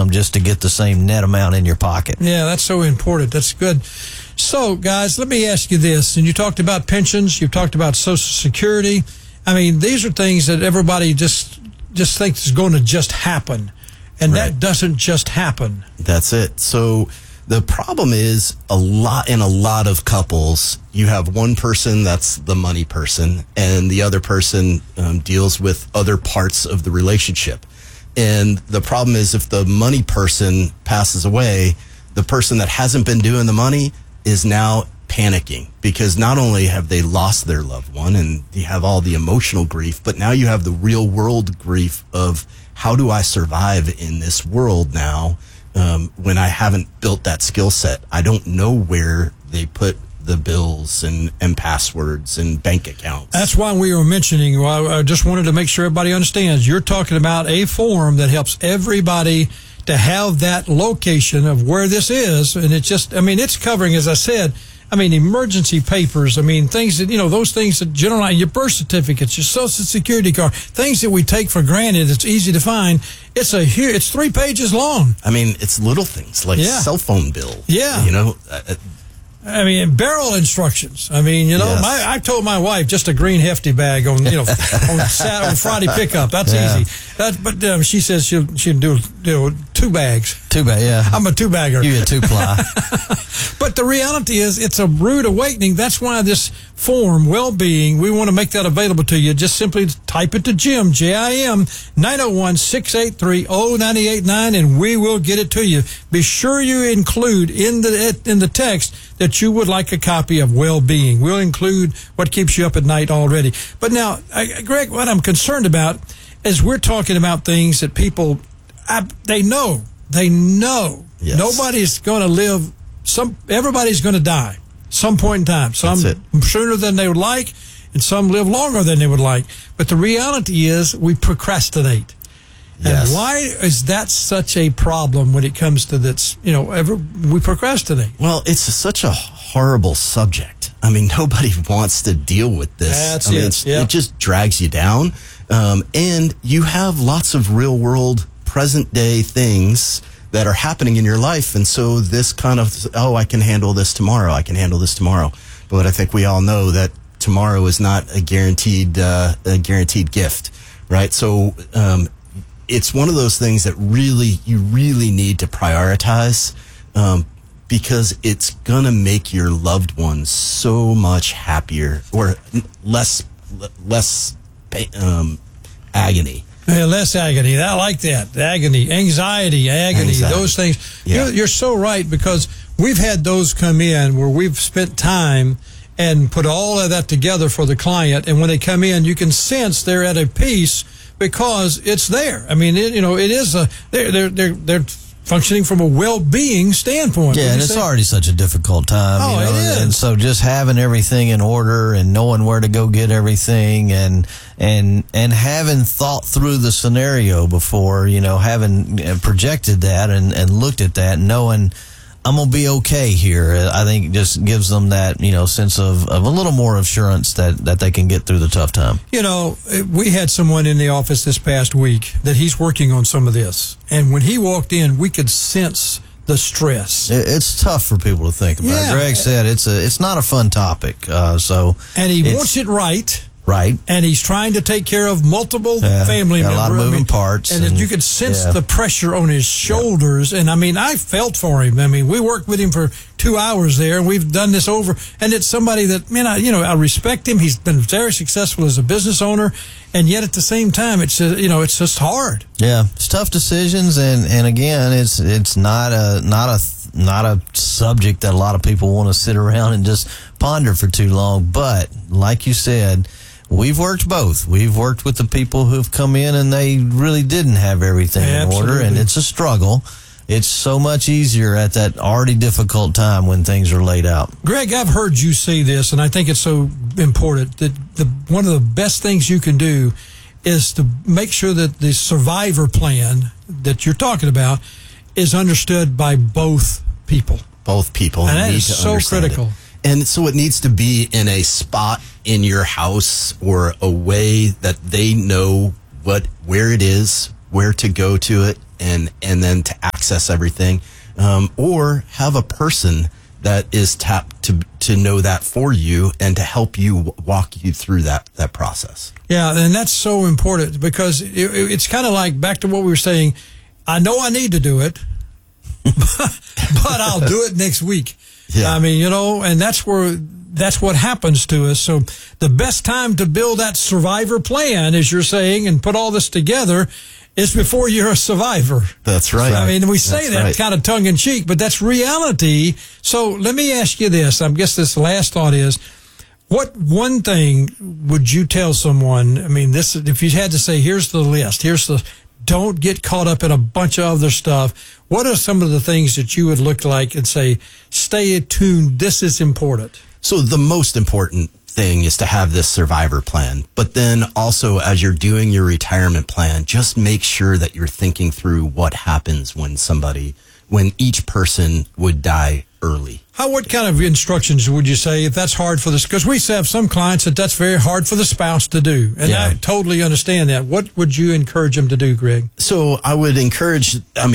income just to get the same net amount in your pocket. Yeah, that's so important. That's good. So, guys, let me ask you this. And you talked about pensions. You've talked about Social Security. I mean, these are things that everybody just thinks is going to just happen. And that doesn't just happen. That's it. So the problem is in a lot of couples, you have one person that's the money person, and the other person deals with other parts of the relationship. And the problem is, if the money person passes away, the person that hasn't been doing the money is now panicking, because not only have they lost their loved one and you have all the emotional grief, but now you have the real world grief of, how do I survive in this world now when I haven't built that skill set? I don't know where they put the bills and passwords and bank accounts. That's why we were mentioning, I just wanted to make sure everybody understands, you're talking about a form that helps everybody to have that location of where this is. And it's just, I mean, it's covering, as I said, I mean, emergency papers. I mean, things that, those things that generally, your birth certificates, your Social Security card, things that we take for granted. It's easy to find. It's 3 pages long. I mean, it's little things like cell phone bill. Yeah. I mean, barrel instructions. I mean, Yes. I told my wife just a green hefty bag on, on Friday pickup. That's easy. But she says she'll do 2 bags. 2 bag, yeah. I'm a 2-bagger. You a 2-ply. But the reality is, it's a rude awakening. That's why this form, well-being, we want to make that available to you. Just simply type it to Jim, Jim, 901-683-0989, and we will get it to you. Be sure you include in the text that you would like a copy of well-being. We'll include what keeps you up at night already. But now, Greg, what I'm concerned about is we're talking about things that people, they know. Yes. Nobody's going to live. Everybody's going to die some point in time. Some sooner than they would like, and some live longer than they would like. But the reality is, we procrastinate. Yes. And why is that such a problem when it comes to this? We procrastinate. Well, it's such a horrible subject. I mean, nobody wants to deal with this. It just drags you down. And you have lots of real world, present day things that are happening in your life. And so this kind of, I can handle this tomorrow. But I think we all know that tomorrow is not a guaranteed gift, right? So, it's one of those things that you really need to prioritize, because it's going to make your loved ones so much happier, or less agony. Yeah, less agony. I like that. Agony, anxiety, those things. Yeah. You're so right, because we've had those come in where we've spent time and put all of that together for the client. And when they come in, you can sense they're at a peace because it's there. I mean, it is they're functioning from a well-being standpoint. Yeah, and it's already such a difficult time. It is. And so just having everything in order and knowing where to go get everything and having thought through the scenario before, having projected that and looked at that, knowing I'm going to be okay here, I think it just gives them that, sense of a little more assurance that they can get through the tough time. We had someone in the office this past week that he's working on some of this. And when he walked in, we could sense the stress. It's tough for people to think about. Yeah. Greg said it's not a fun topic. And he wants it right. Right. And he's trying to take care of multiple family members. A lot of moving parts. And you could sense the pressure on his shoulders. And, I felt for him. We worked with him for 2 hours there, and we've done this over. And it's somebody that, I respect him. He's been very successful as a business owner. And yet at the same time, it's just hard. Yeah, it's tough decisions. And again, it's not a subject that a lot of people want to sit around and just ponder for too long. But like you said, we've worked both. We've worked with the people who've come in and they really didn't have everything in order, and it's a struggle. It's so much easier at that already difficult time when things are laid out. Greg, I've heard you say this, and I think it's so important that one of the best things you can do is to make sure that the survivor plan that you're talking about is understood by both people. Both people. And that is so critical. And so it needs to be in a spot in your house or a way that they know where it is, where to go to it, and then to act access everything, or have a person that is tapped to know that for you and to help you walk you through that process. Yeah, and that's so important because it's kind of like back to what we were saying. I know I need to do it, but I'll do it next week. Yeah. I mean, and that's what happens to us. So the best time to build that survivor plan, as you're saying, and put all this together is before you're a survivor. That's right. I mean, we say that kind of tongue in cheek, but that's reality. So let me ask you this. I guess this last thought is, what one thing would you tell someone? I mean, if you had to say, here's the list, don't get caught up in a bunch of other stuff. What are some of the things that you would look like and say, stay attuned, this is important? So the most important thing is to have this survivor plan. But then also, as you're doing your retirement plan, just make sure that you're thinking through what happens when each person would die early. What kind of instructions would you say if that's hard for this? Because we have some clients that's very hard for the spouse to do. And I totally understand that. What would you encourage them to do, Greg? So I would encourage,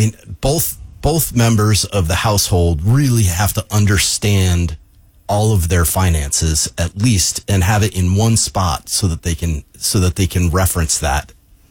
both members of the household really have to understand all of their finances at least and have it in one spot so that they can reference that.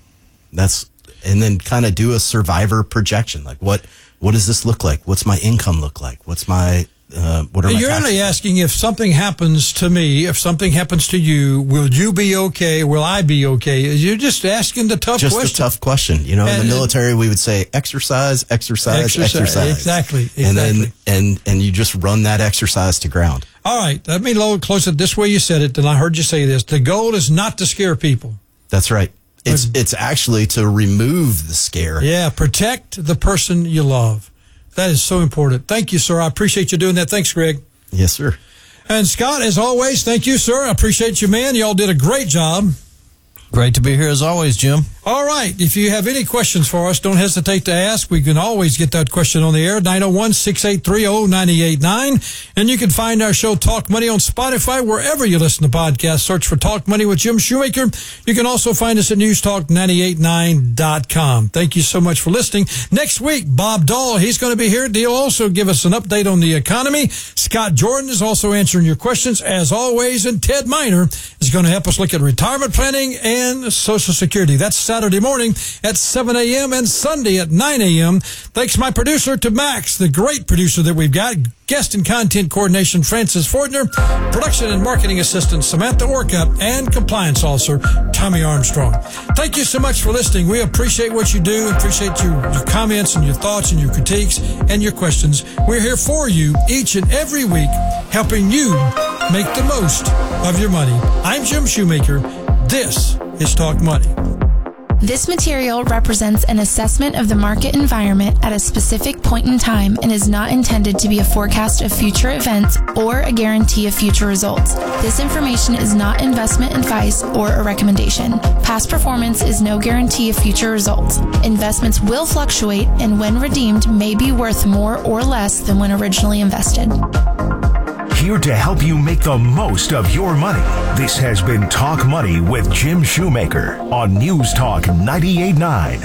And then kind of do a survivor projection. Like what does this look like? What's my income look like? What are my You're only asking if something happens to me, if something happens to you, will you be okay? Will I be okay? You're just asking the tough question. Just a tough question. In the military, we would say exercise. Exactly. And you just run that exercise to ground. All right. Let me close it this way you said it, and I heard you say this. The goal is not to scare people. That's right. It's actually to remove the scare. Yeah, protect the person you love. That is so important. Thank you, sir. I appreciate you doing that. Thanks, Greg. Yes, sir. And Scott, as always, thank you, sir. I appreciate you, man. Y'all did a great job. Great to be here as always, Jim. All right. If you have any questions for us, don't hesitate to ask. We can always get that question on the air, 901-683-0989. And you can find our show, Talk Money, on Spotify, wherever you listen to podcasts. Search for Talk Money with Jim Shoemaker. You can also find us at newstalk989.com. Thank you so much for listening. Next week, Bob Dahl, he's going to be here. He'll also give us an update on the economy. Scott Jordan is also answering your questions, as always. And Ted Miner is going to help us look at retirement planning and Social Security. That's Saturday morning at 7 a.m. and Sunday at 9 a.m. Thanks my producer to Max, the great producer that we've got. Guest and content coordination, Francis Fortner. Production and marketing assistant, Samantha Orcup. And compliance officer, Tommy Armstrong. Thank you so much for listening. We appreciate what you do. Appreciate your comments and your thoughts and your critiques and your questions. We're here for you each and every week, helping you make the most of your money. I'm Jim Shoemaker. This is Talk Money. This material represents an assessment of the market environment at a specific point in time and is not intended to be a forecast of future events or a guarantee of future results. This information is not investment advice or a recommendation. Past performance is no guarantee of future results. Investments will fluctuate and when redeemed may be worth more or less than when originally invested. Here to help you make the most of your money. This has been Talk Money with Jim Shoemaker on News Talk 98.9.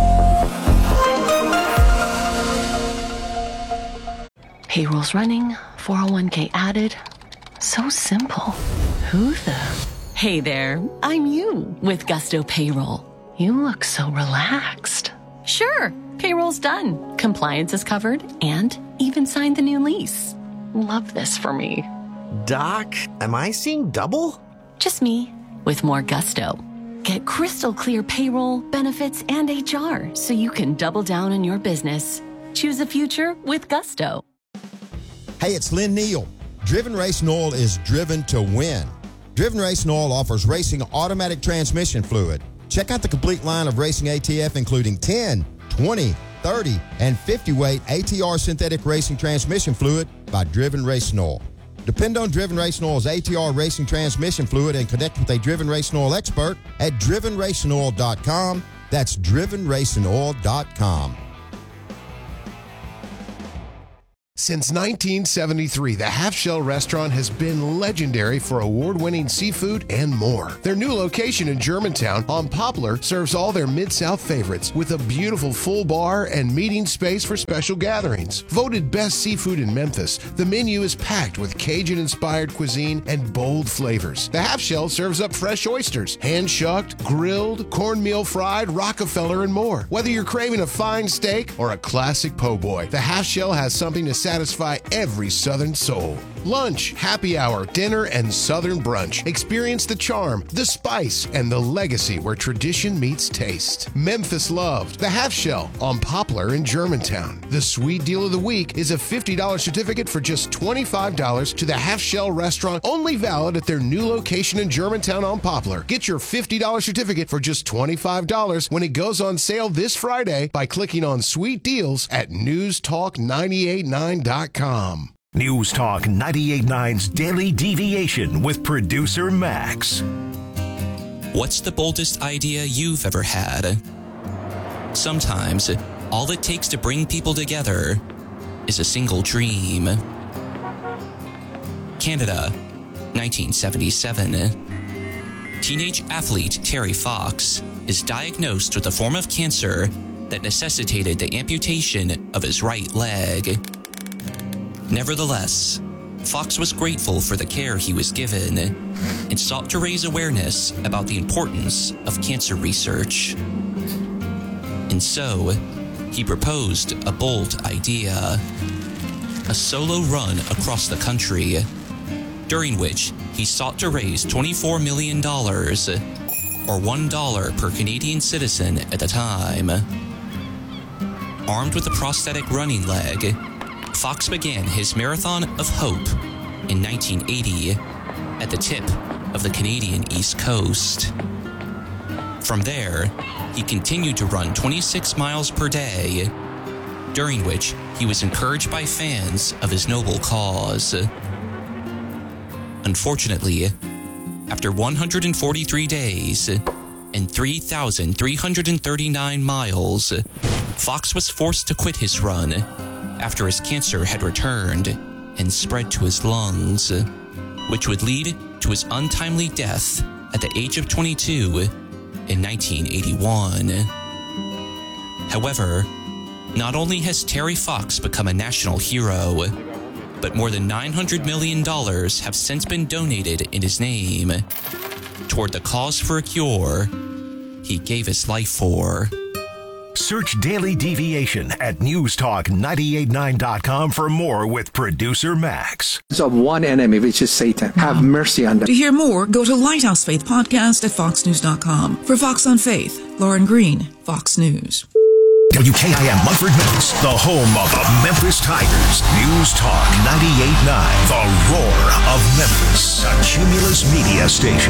Payroll's running, 401k added. So simple. Who the? Hey there, I'm you with Gusto Payroll. You look so relaxed. Sure, payroll's done. Compliance is covered and even signed the new lease. Love this for me. Doc, am I seeing double? Just me, with more gusto. Get crystal clear payroll, benefits, and HR so you can double down on your business. Choose a future with gusto. Hey, it's Lynn Neal. Driven Racing Oil is driven to win. Driven Racing Oil offers racing automatic transmission fluid. Check out the complete line of racing ATF, including 10, 20, 30, and 50-weight ATR synthetic racing transmission fluid by Driven Racing Oil. Depend on Driven Racing Oil's ATR racing transmission fluid and connect with a Driven Racing Oil expert at drivenracingoil.com. That's drivenracingoil.com. Since 1973, the Half Shell Restaurant has been legendary for award-winning seafood and more. Their new location in Germantown on Poplar serves all their Mid-South favorites with a beautiful full bar and meeting space for special gatherings. Voted best seafood in Memphis, the menu is packed with Cajun-inspired cuisine and bold flavors. The Half Shell serves up fresh oysters, hand-shucked, grilled, cornmeal fried, Rockefeller, and more. Whether you're craving a fine steak or a classic po' boy, the Half Shell has something to satisfy every Southern soul. Lunch, happy hour, dinner, and Southern brunch. Experience the charm, the spice, and the legacy where tradition meets taste. Memphis loved the Half Shell on Poplar in Germantown. The sweet deal of the week is a $50 certificate for just $25 to the Half Shell Restaurant, only valid at their new location in Germantown on Poplar. Get your $50 certificate for just $25 when it goes on sale this Friday by clicking on Sweet Deals at NewsTalk989.com. News Talk 98.9's Daily Deviation with producer Max. What's the boldest idea you've ever had? Sometimes, all it takes to bring people together is a single dream. Canada, 1977. Teenage athlete Terry Fox is diagnosed with a form of cancer that necessitated the amputation of his right leg. Nevertheless, Fox was grateful for the care he was given and sought to raise awareness about the importance of cancer research. And so, he proposed a bold idea: a solo run across the country, during which he sought to raise $24 million, or $1 per Canadian citizen at the time. Armed with a prosthetic running leg, Fox began his Marathon of Hope in 1980 at the tip of the Canadian East Coast. From there, he continued to run 26 miles per day, during which he was encouraged by fans of his noble cause. Unfortunately, after 143 days and 3,339 miles, Fox was forced to quit his run after his cancer had returned and spread to his lungs, which would lead to his untimely death at the age of 22 in 1981. However, not only has Terry Fox become a national hero, but more than $900 million have since been donated in his name toward the cause for a cure he gave his life for. Search Daily Deviation at newstalk989.com for more with producer Max. Of one enemy, which is Satan. Have mercy on them. To hear more, go to Lighthouse Faith Podcast at foxnews.com. For Fox on Faith, Lauren Green, Fox News. WKIM Munford, Memphis, the home of the Memphis Tigers. News Talk 98.9, the roar of Memphis, a Cumulus media station.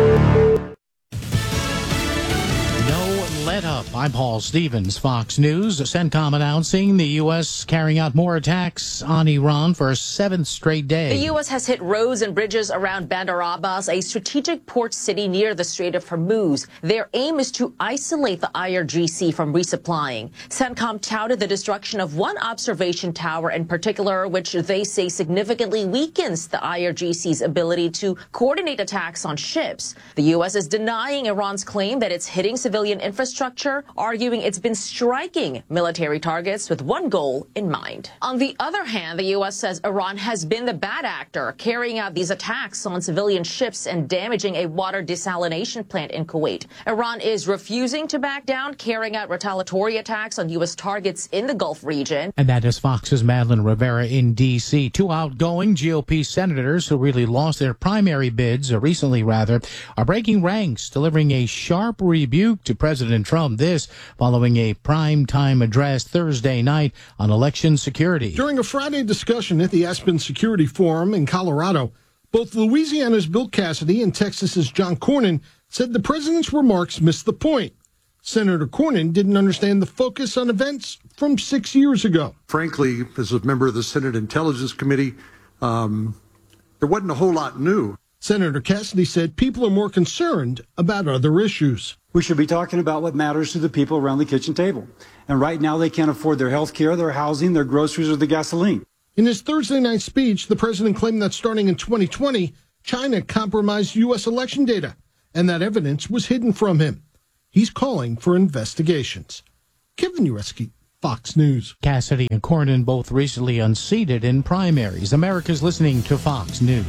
Let up. I'm Paul Stevens, Fox News. CENTCOM announcing the U.S. carrying out more attacks on Iran for a seventh straight day. The U.S. has hit roads and bridges around Bandar Abbas, a strategic port city near the Strait of Hormuz. Their aim is to isolate the IRGC from resupplying. CENTCOM touted the destruction of one observation tower in particular, which they say significantly weakens the IRGC's ability to coordinate attacks on ships. The U.S. is denying Iran's claim that it's hitting civilian infrastructure, arguing it's been striking military targets with one goal in mind. On the other hand, the U.S. says Iran has been the bad actor, carrying out these attacks on civilian ships and damaging a water desalination plant in Kuwait. Iran is refusing to back down, carrying out retaliatory attacks on U.S. targets in the Gulf region. And that is Fox's Madeline Rivera in D.C. Two outgoing GOP senators who really lost their primary bids, recently rather, are breaking ranks, delivering a sharp rebuke to President Trump. This following a prime-time address Thursday night on election security. During a Friday discussion at the Aspen Security Forum in Colorado, both Louisiana's Bill Cassidy and Texas's John Cornyn said the president's remarks missed the point. Senator Cornyn didn't understand the focus on events from 6 years ago. Frankly, as a member of the Senate Intelligence Committee, there wasn't a whole lot new. Senator Cassidy said people are more concerned about other issues. We should be talking about what matters to the people around the kitchen table. And right now they can't afford their health care, their housing, their groceries, or the gasoline. In his Thursday night speech, the president claimed that starting in 2020, China compromised U.S. election data, and that evidence was hidden from him. He's calling for investigations. Kevin Ureski, Fox News. Cassidy and Cornyn both recently unseated in primaries. America's listening to Fox News.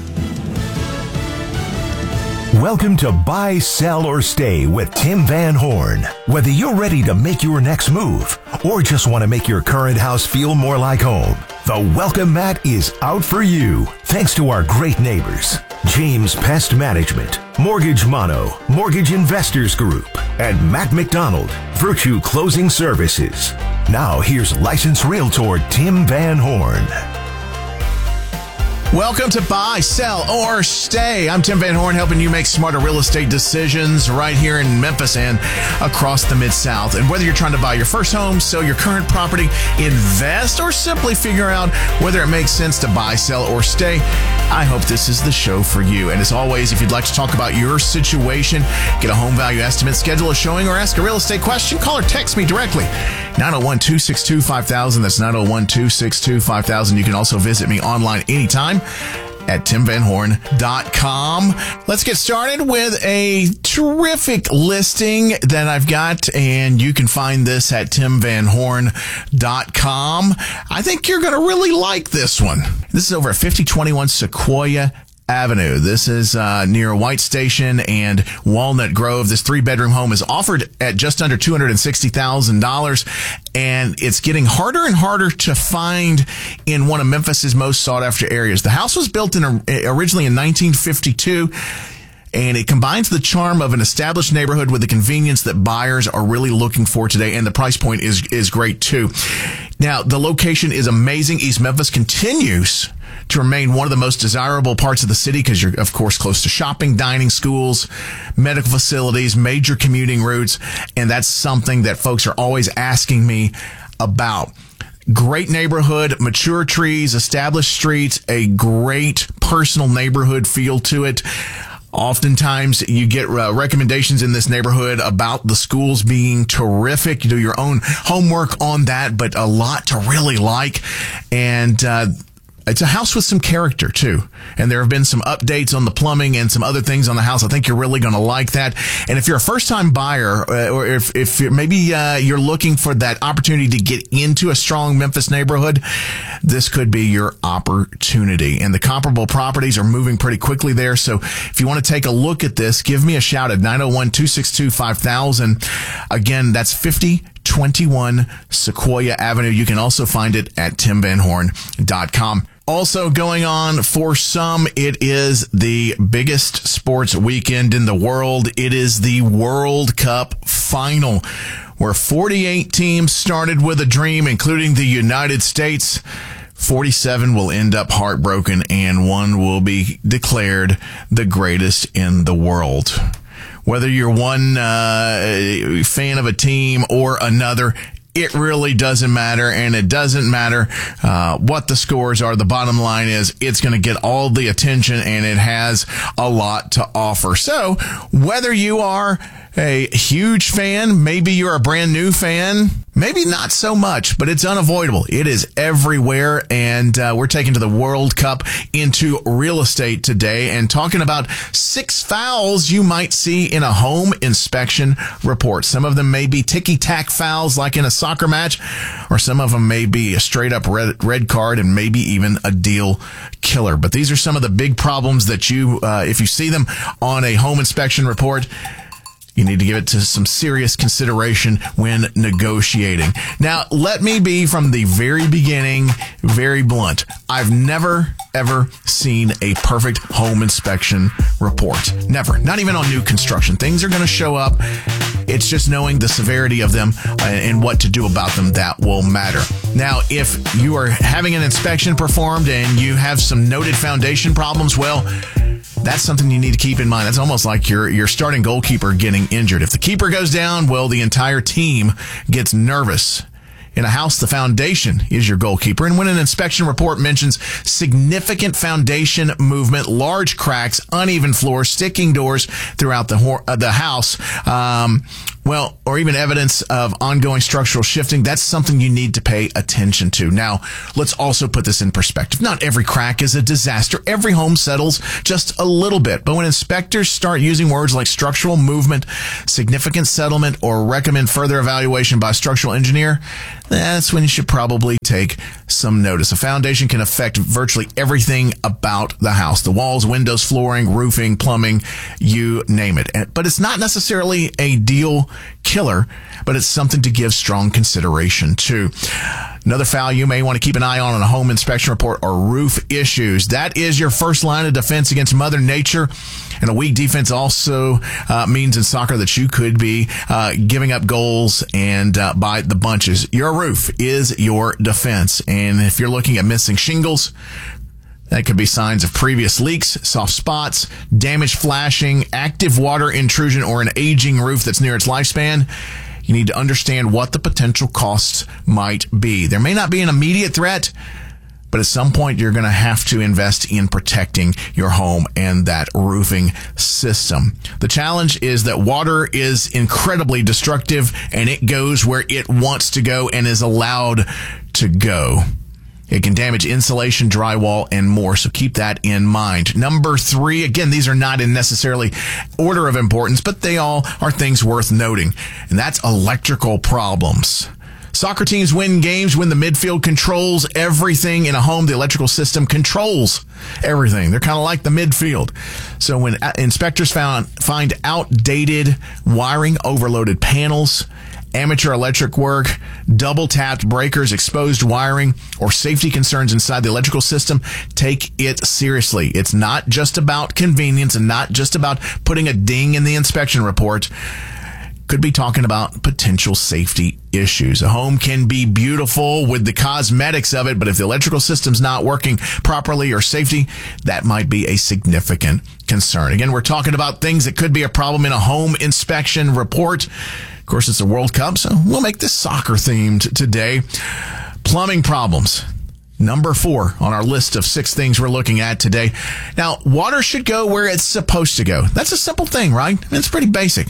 Welcome to Buy, Sell, or Stay with Tim Van Horn. Whether you're ready to make your next move or just want to make your current house feel more like home, the welcome mat is out for you. Thanks to our great neighbors, James Pest Management, Mortgage Mono, Mortgage Investors Group, and Matt McDonald, Virtue Closing Services. Now here's licensed realtor Tim Van Horn. Welcome to Buy, Sell, or Stay. I'm Tim Van Horn, helping you make smarter real estate decisions right here in Memphis and across the Mid-South. And whether you're trying to buy your first home, sell your current property, invest, or simply figure out whether it makes sense to buy, sell, or stay, I hope this is the show for you. And as always, if you'd like to talk about your situation, get a home value estimate, schedule a showing, or ask a real estate question, call or text me directly. 901-262-5000. That's 901-262-5000. You can also visit me online anytime at timvanhorn.com. Let's get started with a terrific listing that I've got, and you can find this at timvanhorn.com. I think you're going to really like this one. This is over at 5021 Sequoia Avenue. This is near White Station and Walnut Grove. This 3-bedroom home is offered at just under $260,000, and it's getting harder and harder to find in one of Memphis's most sought-after areas. The house was built originally in 1952, and it combines the charm of an established neighborhood with the convenience that buyers are really looking for today, and the price point is great too. Now, the location is amazing. East Memphis continues to remain one of the most desirable parts of the city because you're, of course, close to shopping, dining, schools, medical facilities, major commuting routes, and that's something that folks are always asking me about. Great neighborhood, mature trees, established streets, a great personal neighborhood feel to it. Oftentimes, you get recommendations in this neighborhood about the schools being terrific. You do your own homework on that, but a lot to really like. And it's a house with some character, too. And there have been some updates on the plumbing and some other things on the house. I think you're really going to like that. And if you're a first-time buyer, or if maybe you're looking for that opportunity to get into a strong Memphis neighborhood, this could be your opportunity. And the comparable properties are moving pretty quickly there. So if you want to take a look at this, give me a shout at 901-262-5000. Again, that's 5021 Sequoia Avenue. You can also find it at timvanhorn.com. Also going on for some, it is the biggest sports weekend in the world. It is the World Cup final, where 48 teams started with a dream, including the United States. 47 will end up heartbroken, and one will be declared the greatest in the world. Whether you're one fan of a team or another, it really doesn't matter, and it doesn't matter what the scores are. The bottom line is it's going to get all the attention, and it has a lot to offer. So whether you are a huge fan, maybe you're a brand new fan, maybe not so much, but it's unavoidable. It is everywhere, and we're taking to the World Cup into real estate today and talking about 6 fouls you might see in a home inspection report. Some of them may be ticky-tack fouls like in a soccer match, or some of them may be a straight-up red card and maybe even a deal killer. But these are some of the big problems that you, if you see them on a home inspection report, you need to give it to some serious consideration when negotiating. Now, let me be from the very beginning very blunt. I've never, ever seen a perfect home inspection report. Never. Not even on new construction. Things are going to show up. It's just knowing the severity of them and what to do about them that will matter. Now, if you are having an inspection performed and you have some noted foundation problems, well, that's something you need to keep in mind. That's almost like your starting goalkeeper getting injured. If the keeper goes down, well, the entire team gets nervous. In a house, the foundation is your goalkeeper. And when an inspection report mentions significant foundation movement, large cracks, uneven floors, sticking doors throughout the house, or even evidence of ongoing structural shifting, that's something you need to pay attention to. Now, let's also put this in perspective. Not every crack is a disaster. Every home settles just a little bit. But when inspectors start using words like structural movement, significant settlement, or recommend further evaluation by a structural engineer, that's when you should probably take some notice. A foundation can affect virtually everything about the house. The walls, windows, flooring, roofing, plumbing, you name it. But it's not necessarily a deal killer, but it's something to give strong consideration to. Another foul you may want to keep an eye on a home inspection report are roof issues. That is your first line of defense against Mother Nature. And a weak defense also means in soccer that you could be giving up goals and by the bunches. Your roof is your defense. And if you're looking at missing shingles, that could be signs of previous leaks, soft spots, damaged flashing, active water intrusion, or an aging roof that's near its lifespan. You need to understand what the potential costs might be. There may not be an immediate threat, but at some point you're going to have to invest in protecting your home and that roofing system. The challenge is that water is incredibly destructive and it goes where it wants to go and is allowed to go. It can damage insulation, drywall, and more, so keep that in mind. Number 3, again, these are not in necessarily order of importance, but they all are things worth noting, and that's electrical problems. Soccer teams win games when the midfield controls everything in a home. The electrical system controls everything. They're kind of like the midfield. So when inspectors find outdated wiring, overloaded panels, amateur electric work, double-tapped breakers, exposed wiring, or safety concerns inside the electrical system, take it seriously. It's not just about convenience and not just about putting a ding in the inspection report. Could be talking about potential safety issues. A home can be beautiful with the cosmetics of it, but if the electrical system's not working properly or safety, that might be a significant concern. Again, we're talking about things that could be a problem in a home inspection report. Of course, it's the World Cup, so we'll make this soccer themed today. Plumbing problems. Number 4 on our list of 6 things we're looking at today. Now, water should go where it's supposed to go. That's a simple thing, right? It's pretty basic.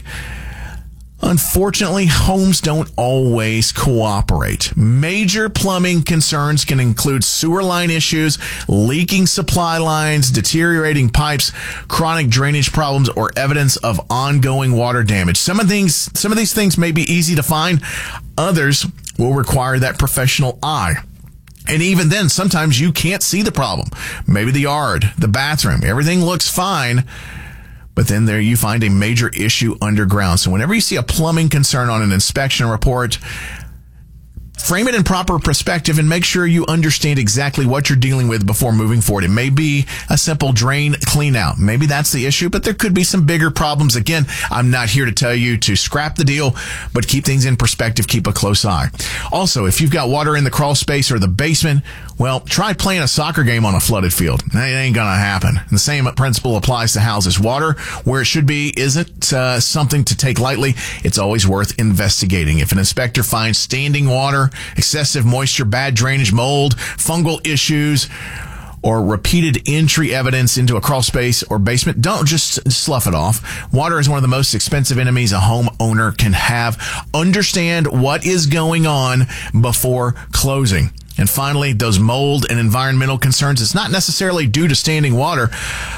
Unfortunately, homes don't always cooperate. Major plumbing concerns can include sewer line issues, leaking supply lines, deteriorating pipes, chronic drainage problems, or evidence of ongoing water damage. Some of these things may be easy to find. Others will require that professional eye. And even then, sometimes you can't see the problem. Maybe the yard, the bathroom, everything looks fine. But then there you find a major issue underground. So whenever you see a plumbing concern on an inspection report, frame it in proper perspective and make sure you understand exactly what you're dealing with before moving forward. It may be a simple drain clean out. Maybe that's the issue, but there could be some bigger problems. Again, I'm not here to tell you to scrap the deal, but keep things in perspective, keep a close eye. Also, if you've got water in the crawl space or the basement, well, try playing a soccer game on a flooded field. It ain't gonna happen. And the same principle applies to houses. Water, where it should be, isn't something to take lightly. It's always worth investigating. If an inspector finds standing water, excessive moisture, bad drainage, mold, fungal issues, or repeated entry evidence into a crawl space or basement, don't just slough it off. Water is one of the most expensive enemies a homeowner can have. Understand what is going on before closing. And finally, those mold and environmental concerns, it's not necessarily due to standing water.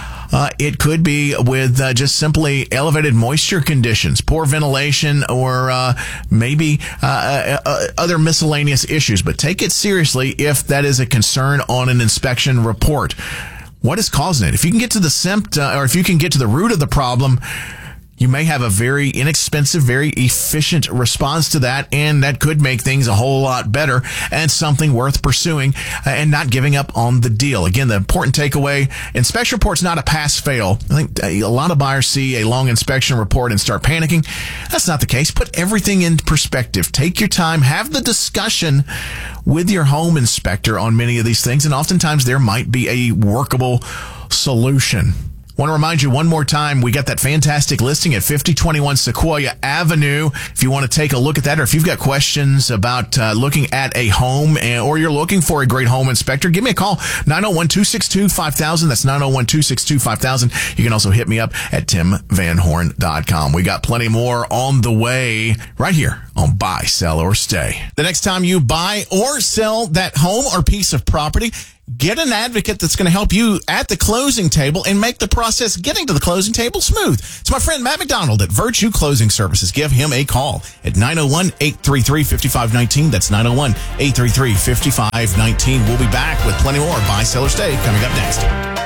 It could be with just simply elevated moisture conditions, poor ventilation, or maybe other miscellaneous issues. But take it seriously if that is a concern on an inspection report. What is causing it? If you can get to the or if you can get to the root of the problem, you may have a very inexpensive, very efficient response to that, and that could make things a whole lot better and something worth pursuing and not giving up on the deal. Again, the important takeaway, inspection report's not a pass-fail. I think a lot of buyers see a long inspection report and start panicking. That's not the case. Put everything in perspective. Take your time. Have the discussion with your home inspector on many of these things, and oftentimes there might be a workable solution. Want to remind you one more time, we got that fantastic listing at 5021 Sequoia Avenue. If you want to take a look at that, or if you've got questions about looking at a home, or you're looking for a great home inspector, give me a call, 901-262-5000. That's 901-262-5000. You can also hit me up at timvanhorn.com. We got plenty more on the way right here on Buy, Sell, or Stay. The next time you buy or sell that home or piece of property, get an advocate that's going to help you at the closing table and make the process getting to the closing table smooth. It's my friend Matt McDonald at Virtue Closing Services. Give him a call at 901-833-5519. That's 901-833-5519. We'll be back with plenty more Buy, Sell, or Stay coming up next.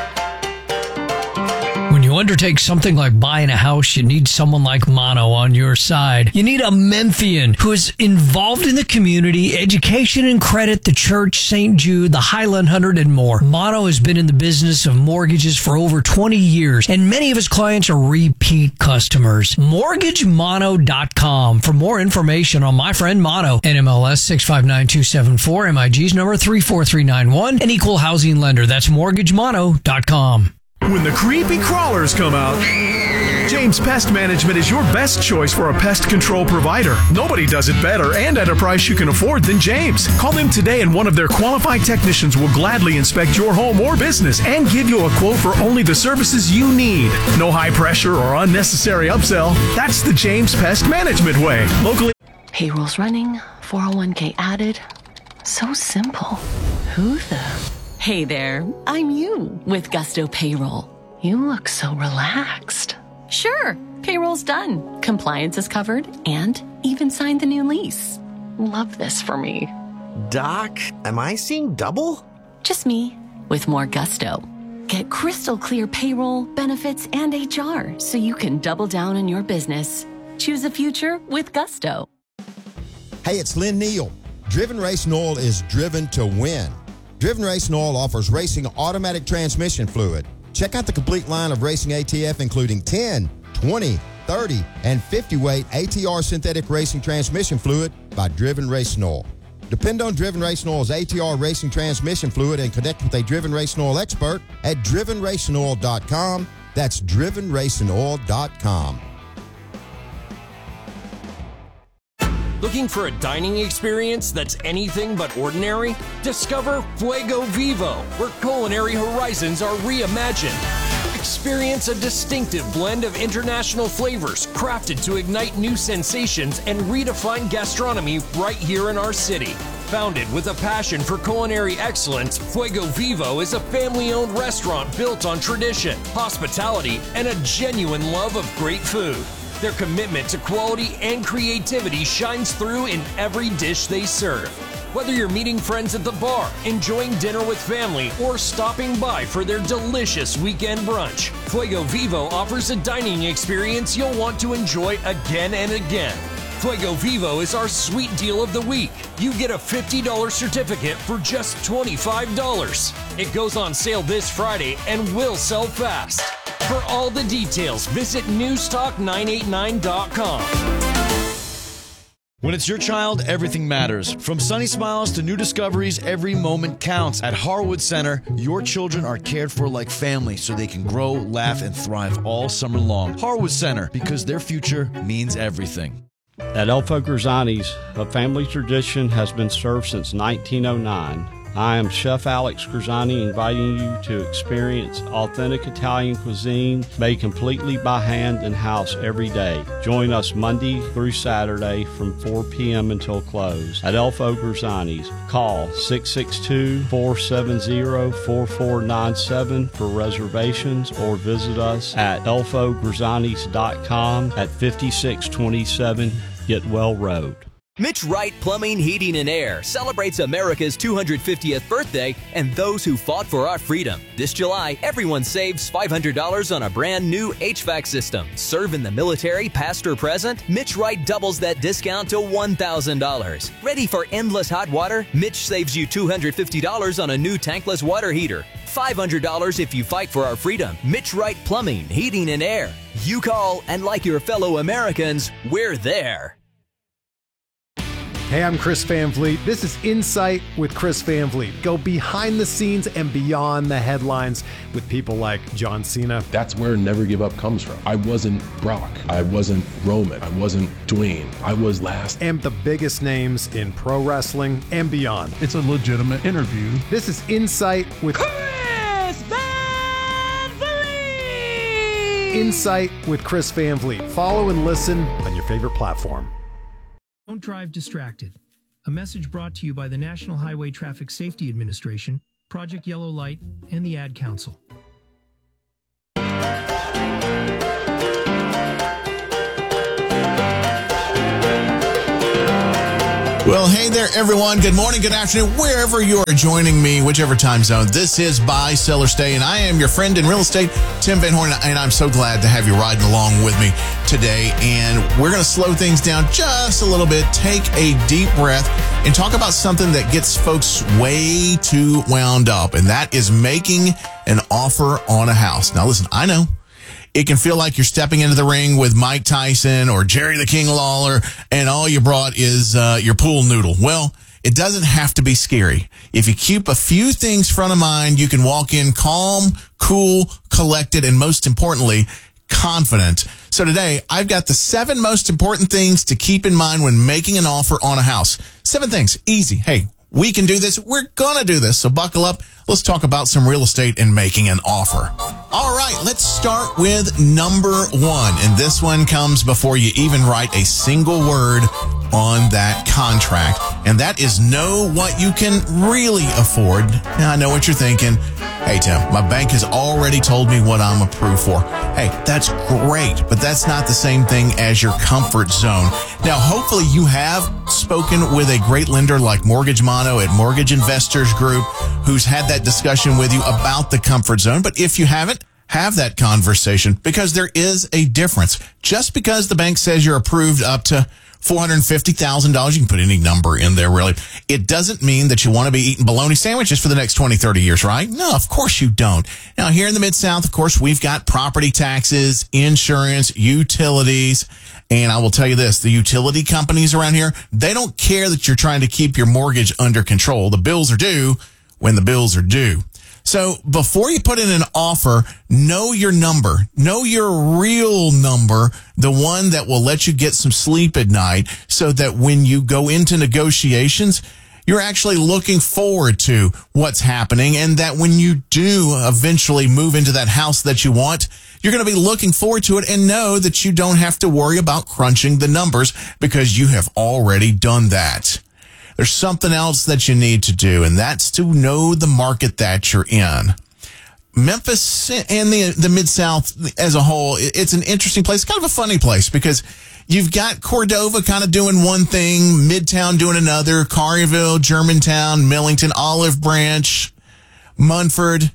When you undertake something like buying a house, you need someone like Mono on your side. You need a Memphian who is involved in the community, education and credit, the church, St. Jude, the Highland 100, and more. Mono has been in the business of mortgages for over 20 years, and many of his clients are repeat customers. MortgageMono.com for more information on my friend Mono. NMLS 659274, MIG's number 34391, an equal housing lender. That's MortgageMono.com. When the creepy crawlers come out, James Pest Management is your best choice for a pest control provider. Nobody does it better and at a price you can afford than James. Call them today and one of their qualified technicians will gladly inspect your home or business and give you a quote for only the services you need. No high pressure or unnecessary upsell. That's the James Pest Management way. Locally. Payroll's running, 401k added. So simple. Who the... Hey there, I'm you with Gusto Payroll. You look so relaxed. Sure, payroll's done. Compliance is covered and even signed the new lease. Love this for me. Doc, am I seeing double? Just me with more gusto. Get crystal clear payroll, benefits, and HR so you can double down on your business. Choose a future with Gusto. Hey, it's Lynn Neal. Driven Racing Oil is driven to win. Driven Racing Oil offers racing automatic transmission fluid. Check out the complete line of racing ATF, including 10, 20, 30, and 50-weight ATR synthetic racing transmission fluid by Driven Racing Oil. Depend on Driven Racing Oil's ATR racing transmission fluid and connect with a Driven Racing Oil expert at drivenracingoil.com. That's drivenracingoil.com. Looking for a dining experience that's anything but ordinary? Discover Fuego Vivo, where culinary horizons are reimagined. Experience a distinctive blend of international flavors crafted to ignite new sensations and redefine gastronomy right here in our city. Founded with a passion for culinary excellence, Fuego Vivo is a family-owned restaurant built on tradition, hospitality, and a genuine love of great food. Their commitment to quality and creativity shines through in every dish they serve. Whether you're meeting friends at the bar, enjoying dinner with family, or stopping by for their delicious weekend brunch, Fuego Vivo offers a dining experience you'll want to enjoy again and again. Fuego Vivo is our sweet deal of the week. You get a $50 certificate for just $25. It goes on sale this Friday and will sell fast. For all the details, visit newstalk989.com. When it's your child, everything matters. From sunny smiles to new discoveries, every moment counts. At Harwood Center, your children are cared for like family so they can grow, laugh, and thrive all summer long. Harwood Center, because their future means everything. At Elfo Grisani's, a family tradition has been served since 1909. I am Chef Alex Grisani, inviting you to experience authentic Italian cuisine made completely by hand in-house every day. Join us Monday through Saturday from 4 p.m. until close at Elfo Grisani's. Call 662-470-4497 for reservations or visit us at elfogrisanis.com at 5627 Getwell Road. Mitch Wright Plumbing, Heating, and Air celebrates America's 250th birthday and those who fought for our freedom. This July, everyone saves $500 on a brand new HVAC system. Serve in the military, past or present? Mitch Wright doubles that discount to $1,000. Ready for endless hot water? Mitch saves you $250 on a new tankless water heater. $500 if you fight for our freedom. Mitch Wright Plumbing, Heating, and Air. You call, and like your fellow Americans, we're there. Hey, I'm Chris Van Vliet. This is Insight with Chris Van Vliet. Go behind the scenes and beyond the headlines with people like John Cena. That's where Never Give Up comes from. I wasn't Brock. I wasn't Roman. I wasn't Dwayne. I was last. And the biggest names in pro wrestling and beyond. It's a legitimate interview. This is Insight with Chris Van Vliet. Insight with Chris Van Vliet. Follow and listen on your favorite platform. Don't drive distracted. A message brought to you by the National Highway Traffic Safety Administration, Project Yellow Light, and the Ad Council. Well, hey there, everyone. Good morning, good afternoon, wherever you are joining me, whichever time zone. This is Buy, Sell, or Stay, and I am your friend in real estate, Tim Van Horn, and I'm so glad to have you riding along with me today. And we're going to slow things down just a little bit, take a deep breath, and talk about something that gets folks way too wound up, and that is making an offer on a house. Now, listen, I know it can feel like you're stepping into the ring with Mike Tyson or Jerry the King Lawler, and all you brought is your pool noodle. Well, it doesn't have to be scary. If you keep a few things front of mind, you can walk in calm, cool, collected, and most importantly, confident. So today, I've got the 7 most important things to keep in mind when making an offer on a house. 7 things. Easy. Hey, we can do this. We're going to do this. So buckle up. Let's talk about some real estate and making an offer. All right, let's start with number 1. And this one comes before you even write a single word on that contract. And that is know what you can really afford. Now, I know what you're thinking. Hey, Tim, my bank has already told me what I'm approved for. Hey, that's great, but that's not the same thing as your comfort zone. Now, hopefully you have spoken with a great lender like Mortgage Mono at Mortgage Investors Group, who's had that discussion with you about the comfort zone. But if you haven't, have that conversation, because there is a difference. Just because the bank says you're approved up to $450,000, you can put any number in there, really. It doesn't mean that you want to be eating bologna sandwiches for the next 20, 30 years, right? No, of course you don't. Now, here in the Mid-South, of course, we've got property taxes, insurance, utilities, and I will tell you this, the utility companies around here, they don't care that you're trying to keep your mortgage under control. The bills are due when the bills are due. So before you put in an offer, know your number. Know your real number, the one that will let you get some sleep at night, so that when you go into negotiations, you're actually looking forward to what's happening, and that when you do eventually move into that house that you want, you're going to be looking forward to it and know that you don't have to worry about crunching the numbers, because you have already done that. There's something else that you need to do, and that's to know the market that you're in. Memphis and the Mid-South as a whole, it's an interesting place. It's kind of a funny place, because you've got Cordova kind of doing one thing, Midtown doing another, Collierville, Germantown, Millington, Olive Branch, Munford,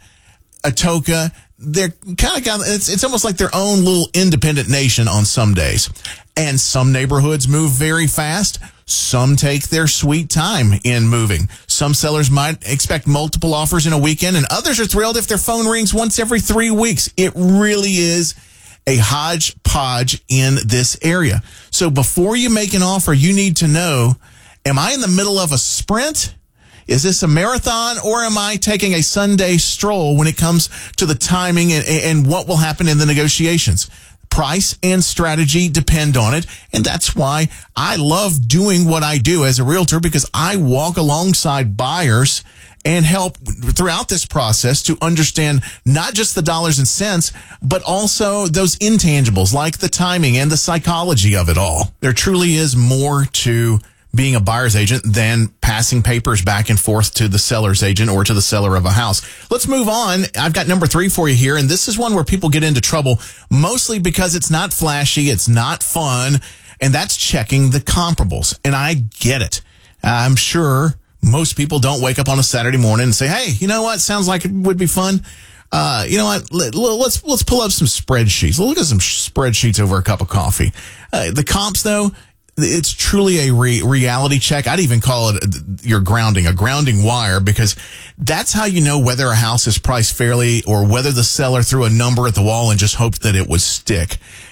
Atoka. They're kind of got, it's almost like their own little independent nation on some days. And some neighborhoods move very fast. Some take their sweet time in moving. Some sellers might expect multiple offers in a weekend, and others are thrilled if their phone rings once every 3 weeks. It really is a hodgepodge in this area. So before you make an offer, you need to know, am I in the middle of a sprint? Is this a marathon, or am I taking a Sunday stroll when it comes to the timing and what will happen in the negotiations? Price and strategy depend on it, and that's why I love doing what I do as a realtor, because I walk alongside buyers and help throughout this process to understand not just the dollars and cents, but also those intangibles like the timing and the psychology of it all. There truly is more to being a buyer's agent than passing papers back and forth to the seller's agent or to the seller of a house. Let's move on. I've got number 3 for you here, and this is one where people get into trouble, mostly because it's not flashy, it's not fun, and that's checking the comparables. And I get it. I'm sure most people don't wake up on a Saturday morning and say, hey, you know what? Sounds like it would be fun. You know what? Let's pull up some spreadsheets. Look at some spreadsheets over a cup of coffee. The comps, though, it's truly a reality check. I'd even call it a grounding wire, because that's how you know whether a house is priced fairly or whether the seller threw a number at the wall and just hoped that it would stick.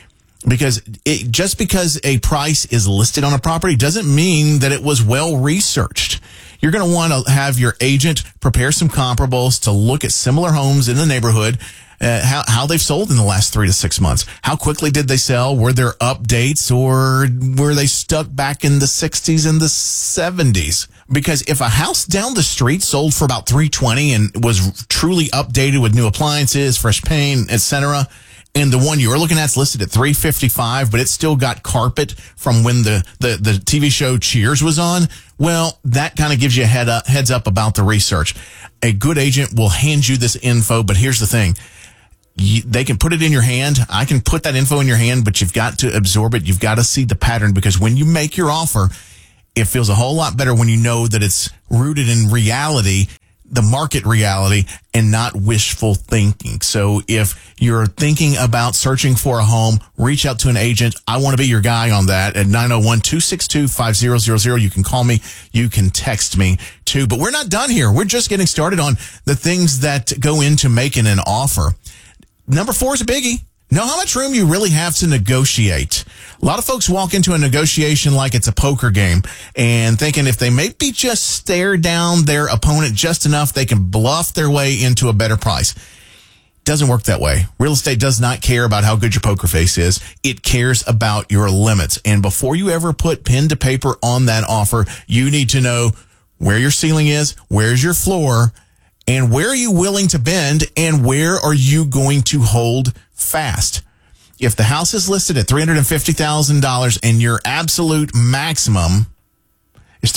Because just because a price is listed on a property doesn't mean that it was well researched. You're going to want to have your agent prepare some comparables to look at similar homes in the neighborhood, how they've sold in the last 3 to 6 months. How quickly did they sell? Were there updates, or were they stuck back in the 60s and the 70s? Because if a house down the street sold for about $320 and was truly updated with new appliances, fresh paint, etc., and the one you're looking at is listed at $355, but it's still got carpet from when the TV show Cheers was on, well, that kind of gives you a heads up about the research. A good agent will hand you this info, but here's the thing. They can put it in your hand. I can put that info in your hand, but you've got to absorb it. You've got to see the pattern, because when you make your offer, it feels a whole lot better when you know that it's rooted in reality, the market reality, and not wishful thinking. So if you're thinking about searching for a home, reach out to an agent. I want to be your guy on that at 901-262-5000. You can call me. You can text me too. But we're not done here. We're just getting started on the things that go into making an offer. Number 4 is a biggie. Know how much room you really have to negotiate. A lot of folks walk into a negotiation like it's a poker game and thinking if they maybe just stare down their opponent just enough, they can bluff their way into a better price. Doesn't work that way. Real estate does not care about how good your poker face is. It cares about your limits. And before you ever put pen to paper on that offer, you need to know where your ceiling is, where's your floor, and where are you willing to bend, and where are you going to hold fast? If the house is listed at $350,000 and your absolute maximum is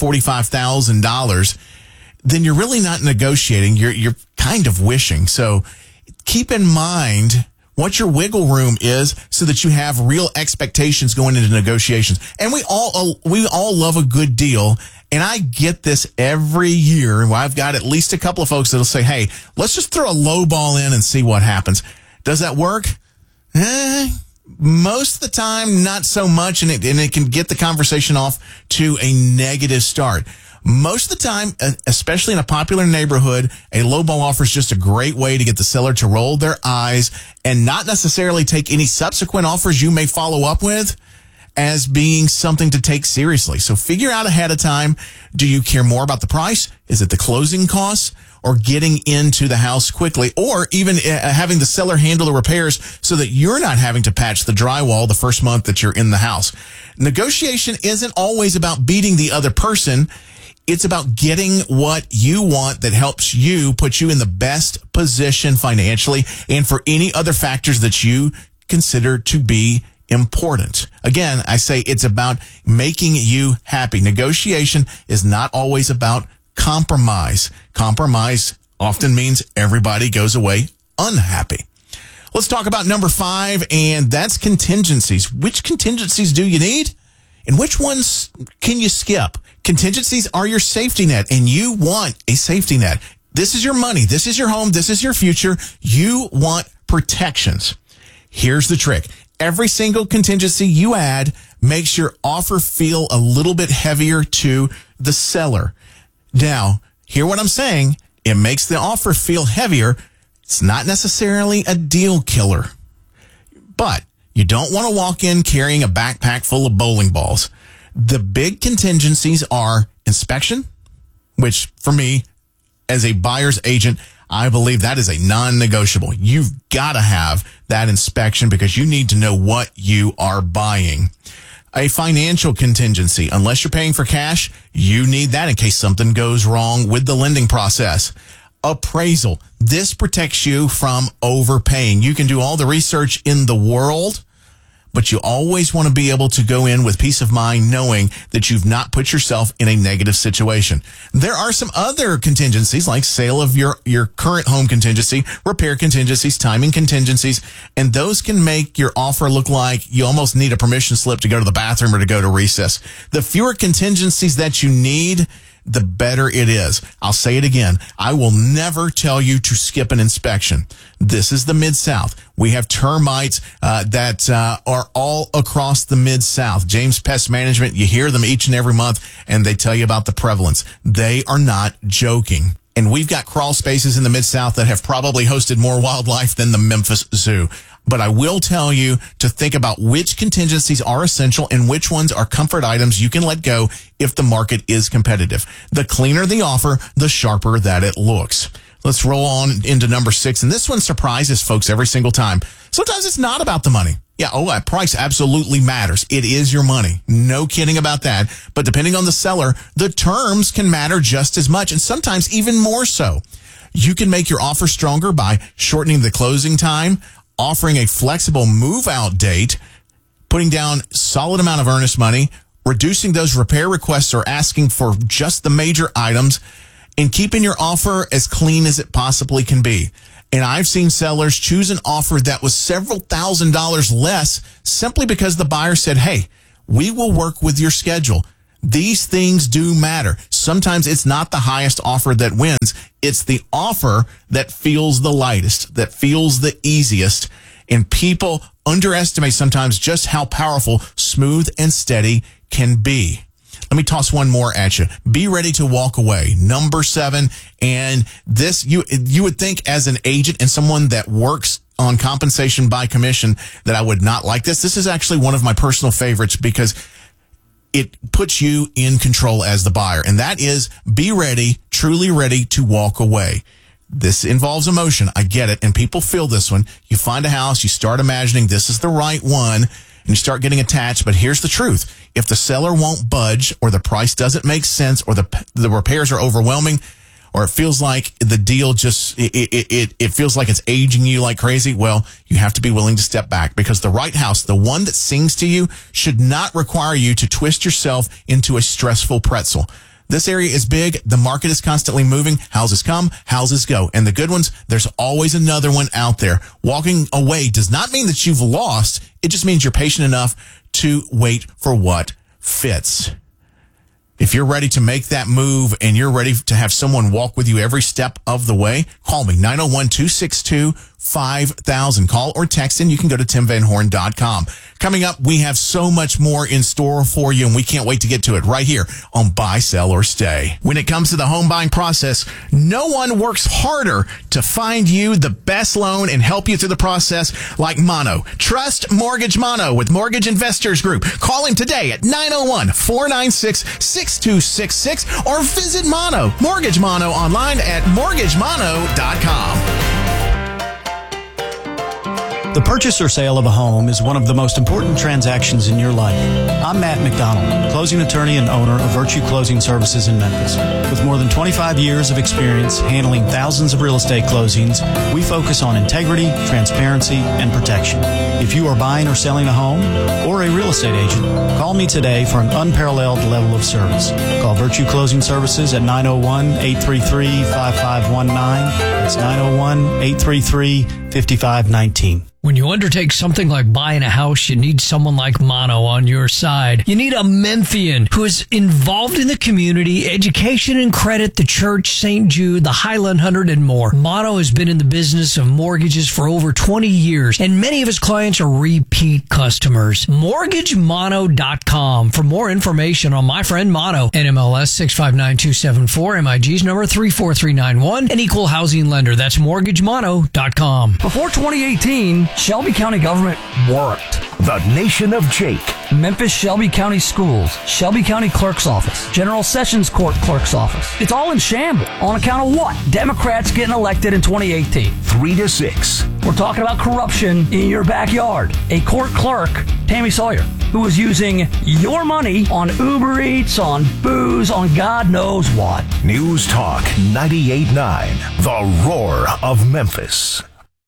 $345,000, then you're really not negotiating. You're kind of wishing. So keep in mind what your wiggle room is so that you have real expectations going into negotiations. And we all love a good deal. And I get this every year. I've got at least a couple of folks that'll say, hey, let's just throw a low ball in and see what happens. Does that work? Most of the time, not so much. And it can get the conversation off to a negative start. Most of the time, especially in a popular neighborhood, a lowball offer is just a great way to get the seller to roll their eyes and not necessarily take any subsequent offers you may follow up with as being something to take seriously. So figure out ahead of time, do you care more about the price? Is it the closing costs? Or getting into the house quickly? Or even having the seller handle the repairs so that you're not having to patch the drywall the first month that you're in the house? Negotiation isn't always about beating the other person. It's about getting what you want that helps you, put you in the best position financially and for any other factors that you consider to be important. Again, I say it's about making you happy. Negotiation is not always about compromise. Compromise often means everybody goes away unhappy. Let's talk about number 5, and that's contingencies. Which contingencies do you need? And which ones can you skip? Contingencies are your safety net, and you want a safety net. This is your money. This is your home. This is your future. You want protections. Here's the trick. Every single contingency you add makes your offer feel a little bit heavier to the seller. Now, hear what I'm saying. It makes the offer feel heavier. It's not necessarily a deal killer. But you don't want to walk in carrying a backpack full of bowling balls. The big contingencies are inspection, which for me, as a buyer's agent, I believe that is a non-negotiable. You've got to have that inspection because you need to know what you are buying. A financial contingency. Unless you're paying for cash, you need that in case something goes wrong with the lending process. Appraisal. This protects you from overpaying. You can do all the research in the world, but you always want to be able to go in with peace of mind knowing that you've not put yourself in a negative situation. There are some other contingencies like sale of your current home contingency, repair contingencies, timing contingencies, and those can make your offer look like you almost need a permission slip to go to the bathroom or to go to recess. The fewer contingencies that you need, the better it is. I'll say it again. I will never tell you to skip an inspection. This is the Mid-South. We have termites that are all across the Mid-South. James Pest Management, you hear them each and every month, and they tell you about the prevalence. They are not joking. And we've got crawl spaces in the Mid-South that have probably hosted more wildlife than the Memphis Zoo. But I will tell you to think about which contingencies are essential and which ones are comfort items you can let go if the market is competitive. The cleaner the offer, the sharper that it looks. Let's roll on into number 6. And this one surprises folks every single time. Sometimes it's not about the money. Yeah, that price absolutely matters. It is your money. No kidding about that. But depending on the seller, the terms can matter just as much and sometimes even more so. You can make your offer stronger by shortening the closing time, offering a flexible move-out date, putting down solid amount of earnest money, reducing those repair requests or asking for just the major items, and keeping your offer as clean as it possibly can be. And I've seen sellers choose an offer that was several $1,000s less simply because the buyer said, hey, we will work with your schedule. These things do matter. Sometimes it's not the highest offer that wins. It's the offer that feels the lightest, that feels the easiest. And people underestimate sometimes just how powerful smooth and steady can be. Let me toss one more at you. Be ready to walk away. Number 7. And this, you would think as an agent and someone that works on compensation by commission that I would not like this. This is actually one of my personal favorites because it puts you in control as the buyer. And that is be ready, truly ready to walk away. This involves emotion. I get it. And people feel this one. You find a house, you start imagining this is the right one, and you start getting attached. But here's the truth. If the seller won't budge or the price doesn't make sense or the repairs are overwhelming or it feels like the deal just, it feels like it's aging you like crazy, well, you have to be willing to step back because the right house, the one that sings to you, should not require you to twist yourself into a stressful pretzel. This area is big. The market is constantly moving. Houses come, houses go. And the good ones, there's always another one out there. Walking away does not mean that you've lost. It just means you're patient enough to wait for what fits. If you're ready to make that move and you're ready to have someone walk with you every step of the way, call me, 901-262-5000. Call or text in. You can go to timvanhorn.com. Coming up, we have so much more in store for you, and we can't wait to get to it right here on Buy, Sell, or Stay. When it comes to the home buying process, no one works harder to find you the best loan and help you through the process like Mono. Trust Mortgage Mono with Mortgage Investors Group. Call him today at 901-496-6266 or visit Mono, Mortgage Mono online at mortgagemono.com. The purchase or sale of a home is one of the most important transactions in your life. I'm Matt McDonald, closing attorney and owner of Virtue Closing Services in Memphis. With more than 25 years of experience handling thousands of real estate closings, we focus on integrity, transparency, and protection. If you are buying or selling a home or a real estate agent, call me today for an unparalleled level of service. Call Virtue Closing Services at 901-833-5519. That's 901-833-5519. When you undertake something like buying a house, you need someone like Mono on your side. You need a Memphian who is involved in the community, education and credit, the church, St. Jude, the Highland 100, and more. Mono has been in the business of mortgages for over 20 years, and many of his clients are repeat customers. MortgageMono.com for more information on my friend Mono. NMLS 659274, MIG's number 34391, an equal housing lender. That's MortgageMono.com. Before 2018, Shelby County government worked. The Nation of Jake. Memphis Shelby County Schools, Shelby County Clerk's Office, General Sessions Court Clerk's Office. It's all in shambles. On account of what? Democrats getting elected in 2018. 3-6. We're talking about corruption in your backyard. A court clerk, Tammy Sawyer, who was using your money on Uber Eats, on booze, on God knows what. News Talk 98.9. The Roar of Memphis.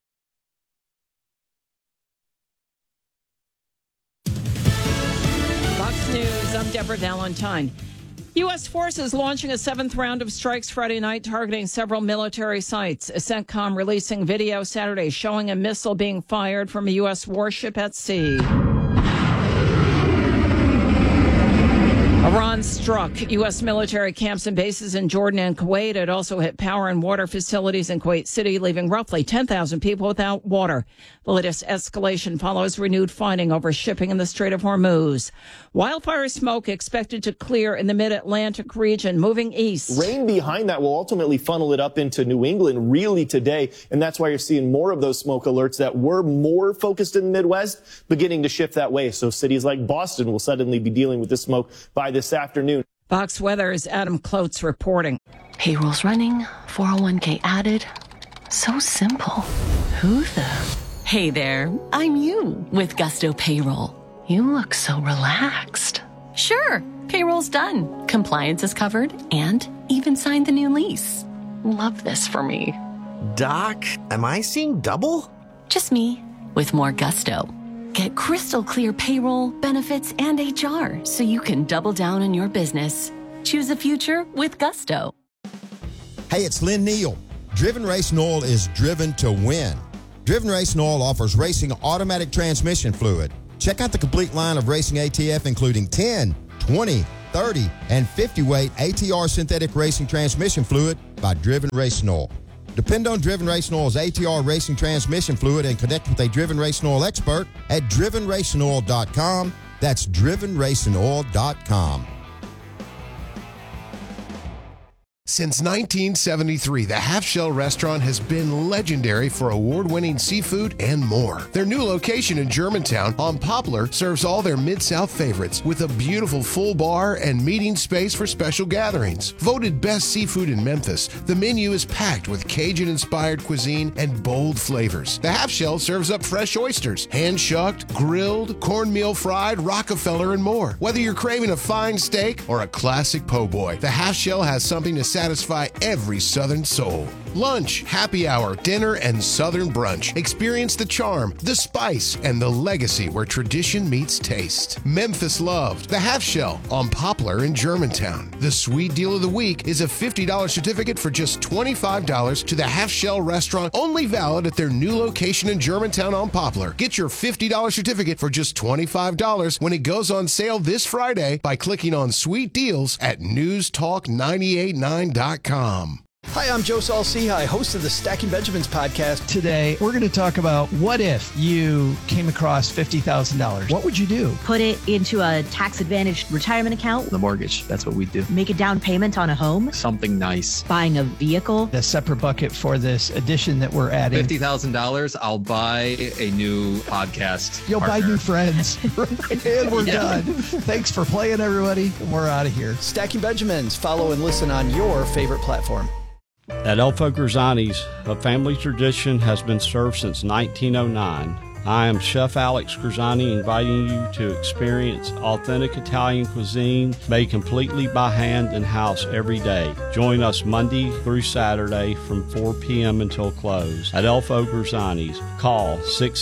News. I'm Deborah Valentine. U.S. forces launching a 7th round of strikes Friday night targeting several military sites. CENTCOM releasing video Saturday showing a missile being fired from a U.S. warship at sea. Iran Iran struck U.S. military camps and bases in Jordan and Kuwait. It also hit power and water facilities in Kuwait City, leaving roughly 10,000 people without water. The latest escalation follows renewed fighting over shipping in the Strait of Hormuz. Wildfire smoke expected to clear in the mid-Atlantic region, moving east. Rain behind that will ultimately funnel it up into New England really today, and that's why you're seeing more of those smoke alerts that were more focused in the Midwest beginning to shift that way. So cities like Boston will suddenly be dealing with this smoke by this afternoon. Fox Weather's Adam Klotz reporting. Payrolls running, 401k added. So simple. Who the? Hey there, I'm you with Gusto Payroll. You look so relaxed. Sure, payroll's done. Compliance is covered and even signed the new lease. Love this for me. Doc, am I seeing double? Just me with more gusto. Get crystal clear payroll, benefits, and HR so you can double down on your business. Choose a future with Gusto. Hey, it's Lynn Neal. Driven Racing Oil is driven to win. Driven Racing Oil offers racing automatic transmission fluid. Check out the complete line of racing ATF, including 10, 20, 30, and 50-weight ATR synthetic racing transmission fluid by Driven Racing Oil. Depend on Driven Racing Oil's ATR racing transmission fluid and connect with a Driven Racing Oil expert at drivenracingoil.com. That's drivenracingoil.com. Since 1973, the Half Shell Restaurant has been legendary for award-winning seafood and more. Their new location in Germantown on Poplar serves all their Mid-South favorites with a beautiful full bar and meeting space for special gatherings. Voted best seafood in Memphis, the menu is packed with Cajun-inspired cuisine and bold flavors. The Half Shell serves up fresh oysters, hand-shucked, grilled, cornmeal fried, Rockefeller, and more. Whether you're craving a fine steak or a classic po' boy, the Half Shell has something to satisfy every Southern soul. Lunch, happy hour, dinner, and Southern brunch. Experience the charm, the spice, and the legacy where tradition meets taste. Memphis loved the Half Shell on Poplar in Germantown. The sweet deal of the week is a $50 certificate for just $25 to the Half Shell Restaurant, only valid at their new location in Germantown on Poplar. Get your $50 certificate for just $25 when it goes on sale this Friday by clicking on Sweet Deals at newstalk989.com. Hi, I'm Joe Saul-Sehy, host of the Stacking Benjamins podcast. Today, we're going to talk about what if you came across $50,000? What would you do? Put it into a tax-advantaged retirement account. The mortgage. That's what we do. Make a down payment on a home. Something nice. Buying a vehicle. A separate bucket for this addition that we're adding. $50,000, I'll buy a new podcast. You'll partner. buy new friends. And we're done. Thanks for playing, everybody. We're out of here. Stacking Benjamins. Follow and listen on your favorite platform. At Elfo Grisani's, a family tradition has been served since 1909. I am Chef Alex Grisani, inviting you to experience authentic Italian cuisine made completely by hand in house every day. Join us Monday through Saturday from 4 p.m. until close at Elfo Grisani's. Call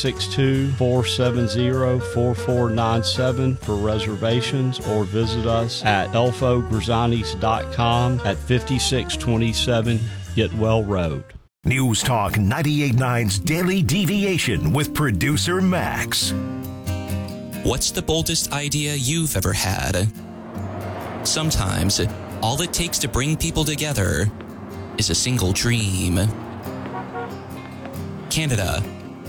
662-470-4497 for reservations or visit us at elfogrisanis.com at 5627 Getwell Road. News Talk 98.9's Daily Deviation with producer Max. What's the boldest idea you've ever had? Sometimes, all it takes to bring people together is a single dream. Canada,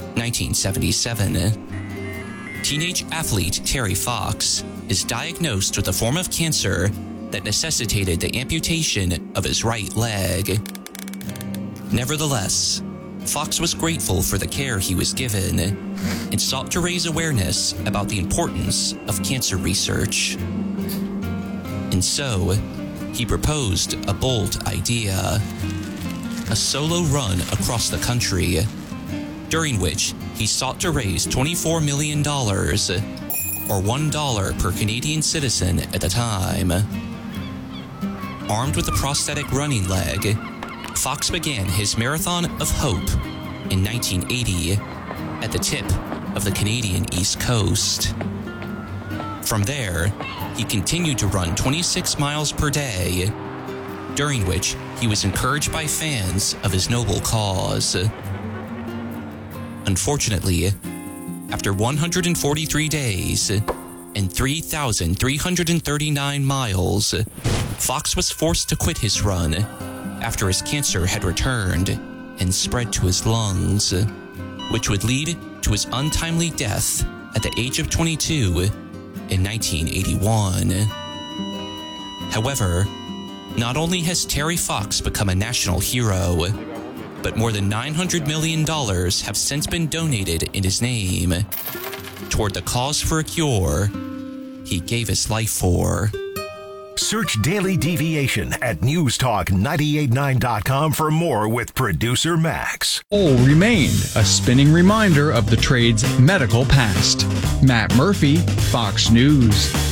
1977. Teenage athlete Terry Fox is diagnosed with a form of cancer that necessitated the amputation of his right leg. Nevertheless, Fox was grateful for the care he was given and sought to raise awareness about the importance of cancer research. And so, he proposed a bold idea: a solo run across the country, during which he sought to raise $24 million, or $1 per Canadian citizen at the time. Armed with a prosthetic running leg, Fox began his Marathon of Hope in 1980 at the tip of the Canadian East Coast. From there, he continued to run 26 miles per day, during which he was encouraged by fans of his noble cause. Unfortunately, after 143 days and and 3,339 miles, Fox was forced to quit his run after his cancer had returned and spread to his lungs, which would lead to his untimely death at the age of 22 in 1981. However, not only has Terry Fox become a national hero, but more than $900 million have since been donated in his name toward the cause for a cure he gave his life for. Search Daily Deviation at newstalk989.com for more with producer Max. All remained a spinning reminder of the trade's medical past. Matt Murphy, Fox News.